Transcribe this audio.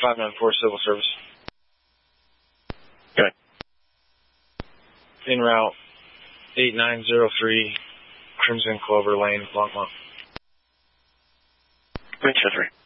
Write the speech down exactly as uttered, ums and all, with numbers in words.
five nine four Civil Service. Okay. En route, eight nine zero three Crimson Clover Lane, Longmont. Winchester three.